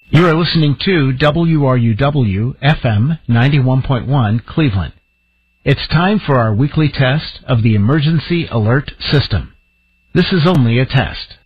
You are listening to WRUW-FM 91.1 Cleveland. It's time for our weekly test of the Emergency Alert System. This is only a test.